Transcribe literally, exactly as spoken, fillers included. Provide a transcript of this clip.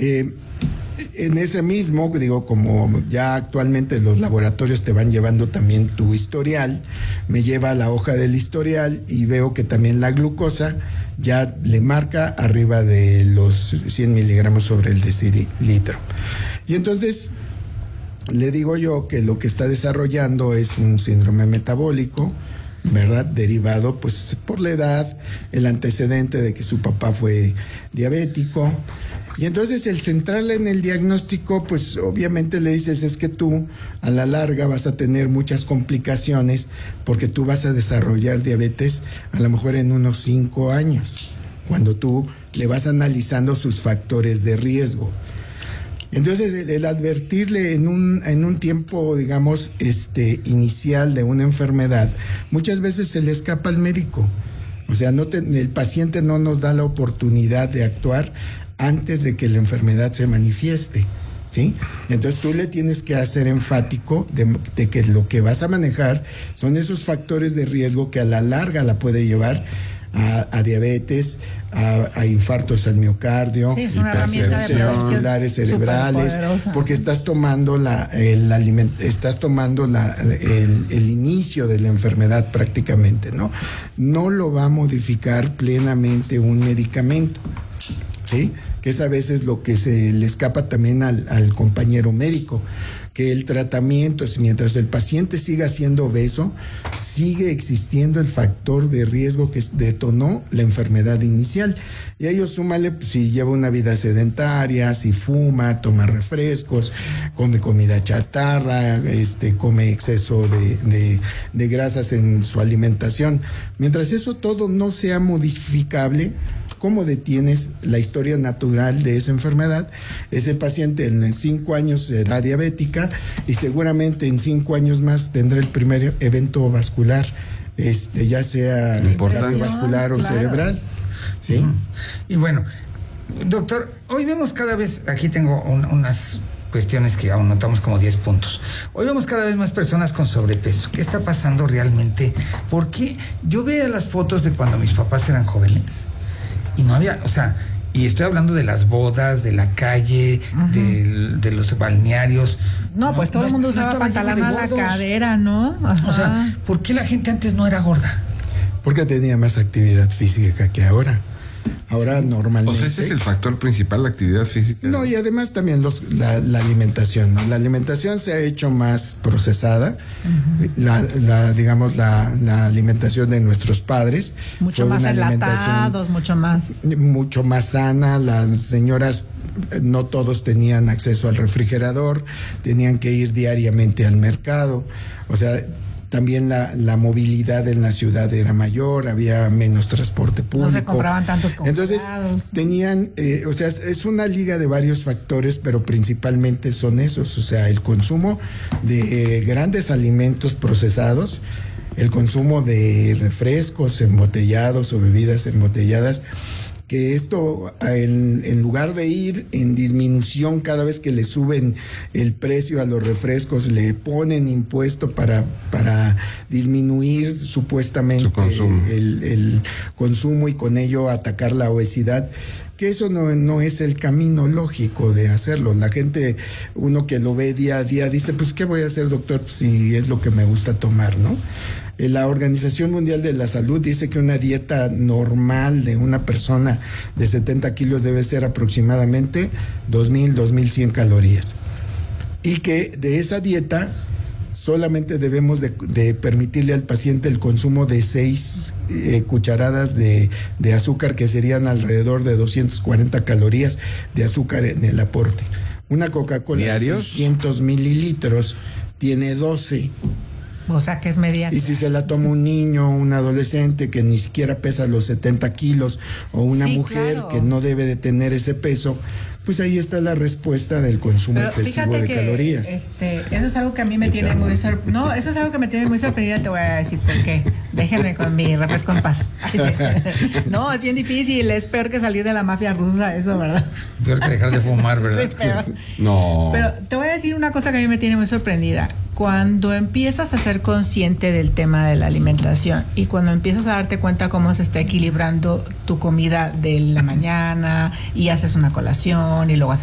Eh, en ese mismo, digo, como ya actualmente los laboratorios te van llevando también tu historial, me lleva a la hoja del historial y veo que también la glucosa ya le marca arriba de los cien miligramos sobre el decilitro. Y entonces le digo yo que lo que está desarrollando es un síndrome metabólico, ¿verdad? Derivado pues por la edad, el antecedente de que su papá fue diabético. Y entonces el centrarle en el diagnóstico, pues obviamente le dices, es que tú a la larga vas a tener muchas complicaciones porque tú vas a desarrollar diabetes a lo mejor en unos cinco años, cuando tú le vas analizando sus factores de riesgo. Entonces el, el advertirle en un, en un tiempo, digamos, este, inicial de una enfermedad, muchas veces se le escapa al médico. O sea, no te, el paciente no nos da la oportunidad de actuar antes de que la enfermedad se manifieste, ¿sí? Entonces tú le tienes que hacer enfático de, de que lo que vas a manejar son esos factores de riesgo que a la larga la puede llevar a, a diabetes, a, a infartos al miocardio, sí, a celulares cerebrales, porque estás tomando la, el aliment, estás tomando la, el, el inicio de la enfermedad prácticamente, ¿no? No lo va a modificar plenamente un medicamento, ¿sí? Que es a veces lo que se le escapa también al, al compañero médico, que el tratamiento, mientras el paciente siga siendo obeso, sigue existiendo el factor de riesgo que detonó la enfermedad inicial. Y a ello súmale, pues, si lleva una vida sedentaria, si fuma, toma refrescos, come comida chatarra, este, come exceso de, de, de grasas en su alimentación. Mientras eso todo no sea modificable, ¿cómo detienes la historia natural de esa enfermedad? Ese paciente en cinco años será diabética y seguramente en cinco años más tendrá el primer evento vascular, este, ya sea cardiovascular o claro. cerebral. ¿Sí? Uh-huh. Y bueno, doctor, hoy vemos cada vez, aquí tengo un, unas cuestiones que aún notamos como diez puntos. Hoy vemos cada vez más personas con sobrepeso. ¿Qué está pasando realmente? Porque yo veo las fotos de cuando mis papás eran jóvenes y no había, o sea, y estoy hablando de las bodas, de la calle, uh-huh. de, de los balnearios. No, no pues todo no, el mundo usaba no pantalón a la cadera, ¿no? Ajá. O sea, ¿por qué la gente antes no era gorda? Porque tenía más actividad física que ahora. Ahora sí. Normalmente. O sea, ese es el factor principal, la actividad física. No, y además también los, la, la alimentación, ¿no? La alimentación se ha hecho más procesada. Uh-huh. La, la, digamos, la, la alimentación de nuestros padres. Mucho más enlatados, mucho más. Mucho más sana. Las señoras, no todos tenían acceso al refrigerador, tenían que ir diariamente al mercado. O sea, también la, la movilidad en la ciudad era mayor, había menos transporte público. No se compraban tantos congelados. Entonces, tenían, eh, o sea, es una liga de varios factores, pero principalmente son esos, o sea, el consumo de eh, grandes alimentos procesados, el consumo de refrescos embotellados o bebidas embotelladas, que esto, en, en lugar de ir en disminución cada vez que le suben el precio a los refrescos, le ponen impuesto para, para disminuir supuestamente consumo. El, el consumo y con ello atacar la obesidad, que eso no, no es el camino lógico de hacerlo. La gente, uno que lo ve día a día, dice, pues, ¿qué voy a hacer, doctor? Pues, si es lo que me gusta tomar, ¿no? La Organización Mundial de la Salud dice que una dieta normal de una persona de setenta kilos debe ser aproximadamente dos mil, dos mil cien calorías. Y que de esa dieta solamente debemos de, de permitirle al paciente el consumo de seis eh, cucharadas de, de azúcar, que serían alrededor de doscientas cuarenta calorías de azúcar en el aporte. Una Coca-Cola de seiscientos mililitros tiene doce. O sea, que es mediana. Y si se la toma un niño, un adolescente que ni siquiera pesa los setenta kilos, o una sí, mujer claro. que no debe de tener ese peso, pues ahí está la respuesta del consumo Pero excesivo de que, calorías. Este, eso es algo que a mí me tiene muy sorprendida. No, eso es algo que me tiene muy sorprendida, te voy a decir por qué. Déjenme con mi refresco en paz. No, es bien difícil, es peor que salir de la mafia rusa, eso, ¿verdad? Peor que dejar de fumar, ¿verdad? Sí, peor. No. Pero te voy a decir una cosa que a mí me tiene muy sorprendida. Cuando empiezas a ser consciente del tema de la alimentación y cuando empiezas a darte cuenta cómo se está equilibrando tu comida de la mañana y haces una colación y luego haces